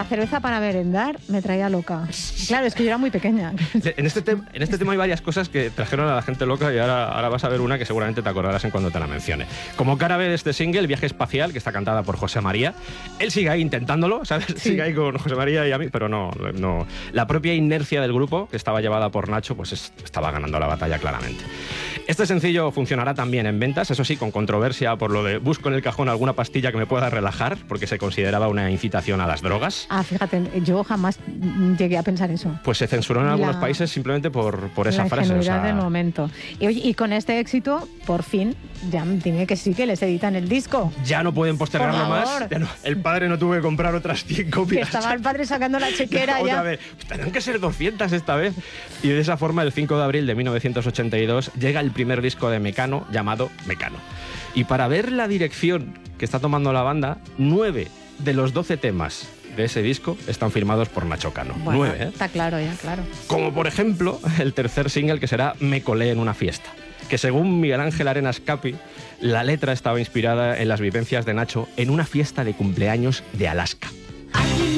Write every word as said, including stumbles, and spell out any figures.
la cerveza para merendar me traía loca. Claro, es que yo era muy pequeña. En este, te- en este tema hay varias cosas que trajeron a la gente loca y ahora, ahora vas a ver una que seguramente te acordarás en cuando te la mencione. Como cara B de este single, El viaje espacial, que está cantada por José María. Él sigue ahí intentándolo, ¿sabes? Sí. Sigue ahí con José María y a mí, pero no, no. La propia inercia del grupo, que estaba llevada por Nacho, pues es- estaba ganando la batalla claramente. Este sencillo funcionará también en ventas, eso sí, con controversia por lo de busco en el cajón alguna pastilla que me pueda relajar, porque se consideraba una incitación a las drogas. Ah, fíjate, yo jamás llegué a pensar eso. Pues se censuró en algunos La- países simplemente por, por esa la frase. o ingenuidad sea, del momento. Y, oye, y con este éxito, por fin, ya dime que sí, que les editan el disco. Ya no pueden postergarlo Por más. favor. Ya no- el padre no tuvo que comprar otras cien Que copias. estaba el padre sacando la chequera Otra ya. vez. Pues tendrán que ser doscientas esta vez. Y de esa forma, el cinco de abril de mil novecientos ochenta y dos, llega el primer disco de Mecano llamado Mecano. Y para ver la dirección que está tomando la banda, nueve de los doce temas de ese disco están firmados por Nacho Cano. Bueno, Nueve, ¿eh? está claro ya, claro. Como por ejemplo, el tercer single, que será Me colé en una fiesta. Que según Miguel Ángel Arenas Capi, la letra estaba inspirada en las vivencias de Nacho en una fiesta de cumpleaños de Alaska.